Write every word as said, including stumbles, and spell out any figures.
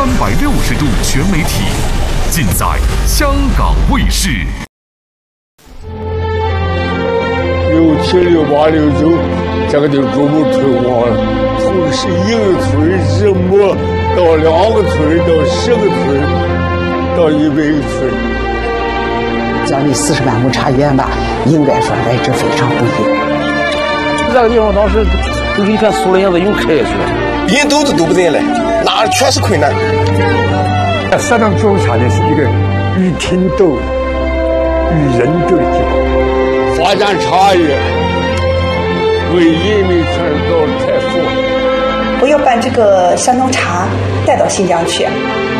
三百六十度全媒体，尽在香港卫视。 六七六八六九，这个就逐步退化了，从是一个村人么到两个村到十个村到一百个村。 奖励四十万亩茶园吧，应该说来之非常不易。 这个地方当时就一片树林子又开去了， 人都是都不进来，那全是困难。 山东种茶呢是一个与天斗、与人斗的地方， 发展茶叶，为人民创造财富。 我要把这个山东茶带到新疆去。